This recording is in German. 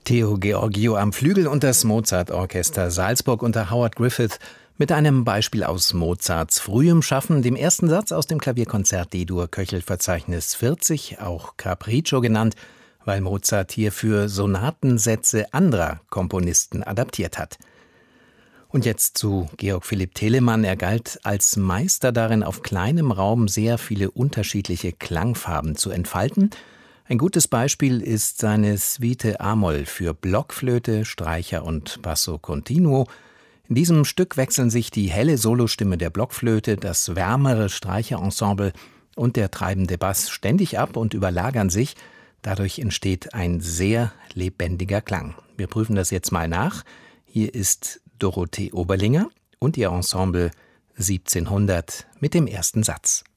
Theo Georgiou am Flügel und das Mozart-Orchester Salzburg unter Howard Griffith mit einem Beispiel aus Mozarts frühem Schaffen, dem ersten Satz aus dem Klavierkonzert D-Dur Köchelverzeichnis 40, auch Capriccio genannt, weil Mozart hierfür Sonatensätze anderer Komponisten adaptiert hat. Und jetzt zu Georg Philipp Telemann. Er galt als Meister darin, auf kleinem Raum sehr viele unterschiedliche Klangfarben zu entfalten. Ein gutes Beispiel ist seine Suite A-Moll für Blockflöte, Streicher und Basso Continuo. In diesem Stück wechseln sich die helle Solostimme der Blockflöte, das wärmere Streicherensemble und der treibende Bass ständig ab und überlagern sich. Dadurch entsteht ein sehr lebendiger Klang. Wir prüfen das jetzt mal nach. Hier ist Dorothee Oberlinger und ihr Ensemble 1700 mit dem ersten Satz.